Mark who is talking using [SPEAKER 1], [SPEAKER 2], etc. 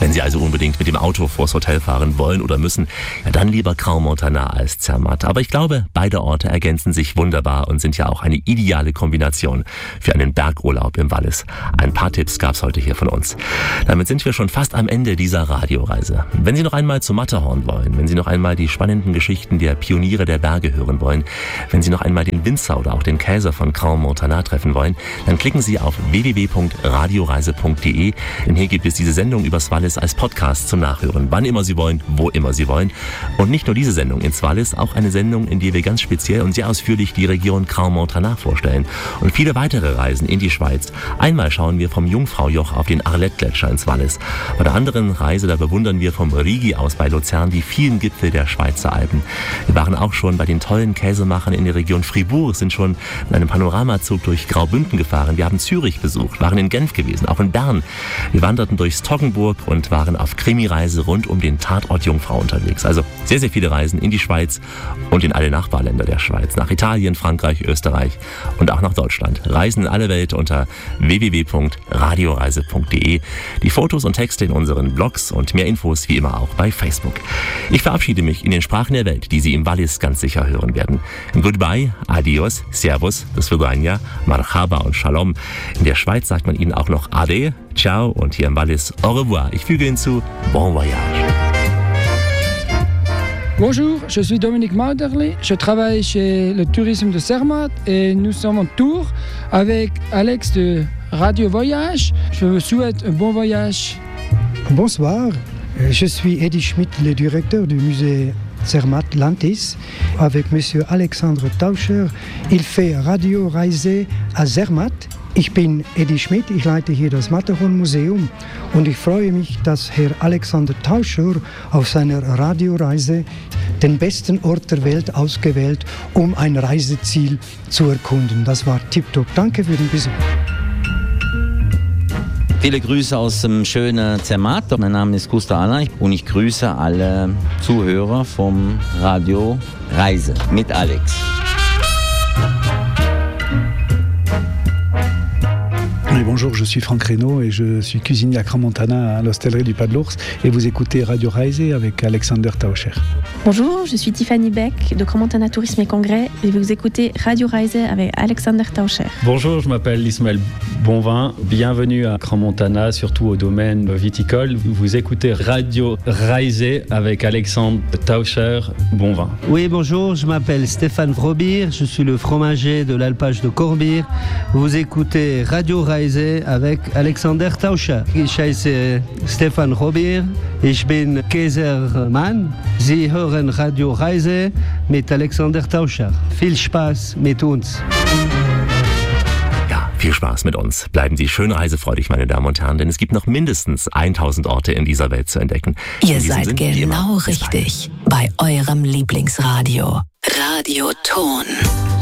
[SPEAKER 1] Wenn Sie also unbedingt mit dem Auto vors Hotel fahren wollen oder müssen, ja, dann lieber Crans-Montana als Zermatt. Aber ich glaube, beide Orte ergänzen sich wunderbar und sind ja auch eine ideale Kombination für einen Bergurlaub im Wallis. Ein paar Tipps gab's heute hier von uns. Damit sind wir schon fast am Ende dieser Radioreise. Wenn Sie noch einmal zum Matterhorn wollen, wenn Sie noch einmal die spannenden Geschichten der Pioniere der Berge hören wollen, wenn Sie noch einmal den Winzer oder auch den Käser von Crans-Montana treffen wollen, dann klicken Sie auf www.radioreise.de, denn hier gibt es diese Sendung übers Wallis als Podcast zum Nachhören, wann immer Sie wollen, wo immer Sie wollen. Und nicht nur diese Sendung ins Wallis, auch eine Sendung, in der wir ganz speziell und sehr ausführlich die Region Crans-Montana vorstellen und viele weitere Reisen in die Schweiz. Einmal schauen wir vom Jungfraujoch auf den Arlette-Gletscher ins Wallis. Bei der anderen Reise, da bewundern wir vom Rigi aus bei Luzern die vielen Gipfel der Schweizer Alpen. Wir waren auch schon bei den tollen Käsemachern in der Region Fribourg, sind schon in einem Panoramazug durch Graubünden gefahren. Wir haben Zürich besucht, waren in Genf gewesen, auch in Bern. Wir wanderten durchs Toggenburg und waren auf Krimireise rund um den Tatort Jungfrau unterwegs. Also sehr, sehr viele Reisen in die Schweiz und in alle Nachbarländer der Schweiz. Nach Italien, Frankreich, Österreich und auch nach Deutschland. Reisen in alle Welt unter www.radioreise.de. Die Fotos und Texte in unseren Blogs und mehr Infos wie immer auch bei Facebook. Ich verabschiede mich in den Sprachen der Welt, die Sie im Wallis ganz sicher hören werden. Goodbye, adios, servus, das Vidania, marhaba und shalom. In der Schweiz sagt man Ihnen auch noch ade, ciao und hier im Wallis au revoir. Ich füge hinzu, bon voyage.
[SPEAKER 2] Bonjour, je suis Dominique Mauderly, je travaille chez le tourisme de Zermatt et nous sommes en tour avec Alex de Radio Voyage. Je vous souhaite un bon voyage.
[SPEAKER 3] Bonsoir, je suis Eddie Schmidt, le directeur du musée Zermatt Lantis, avec Monsieur Alexandre Tauscher. Il fait Radio Reise à Zermatt. Ich bin Eddie Schmidt, ich leite hier das Matterhorn-Museum und ich freue mich, dass Herr Alexander Tauscher auf seiner Radioreise den besten Ort der Welt ausgewählt, um ein Reiseziel zu erkunden. Das war tipptopp. Danke für den Besuch.
[SPEAKER 4] Viele Grüße aus dem schönen Zermatt. Mein Name ist Gustav Aller und ich grüße alle Zuhörer vom Radio Reise mit Alex.
[SPEAKER 5] Oui, bonjour, je suis Franck Reynaud et je suis cuisinier à Crans-Montana à l'hostellerie du Pas de l'Ours et vous écoutez Radio Reise avec Alexander Tauscher.
[SPEAKER 6] Bonjour, je suis Tiffany Beck de Crans-Montana Tourisme et Congrès et vous écoutez Radio Reise avec Alexander Tauscher.
[SPEAKER 7] Bonjour, je m'appelle Ismaël Bonvin, bienvenue à Crans-Montana, surtout au domaine viticole. Vous écoutez Radio Reise avec Alexandre Tauscher Bonvin.
[SPEAKER 8] Oui, bonjour, je m'appelle Stéphane Vrobir, je suis le fromager de l'alpage de Corbier. Vous écoutez Radio Reise avec Alexander Tauscher. Ich heiße Stefan Robier, ich bin Käsermann. Sie hören Radio Reise mit Alexander Tauscher. Viel Spaß mit uns.
[SPEAKER 1] Ja, viel Spaß mit uns. Bleiben Sie schön reisefreudig, meine Damen und Herren, denn es gibt noch mindestens 1000 Orte in dieser Welt zu entdecken.
[SPEAKER 9] Ihr seid genau richtig bei eurem Lieblingsradio. Radio Ton.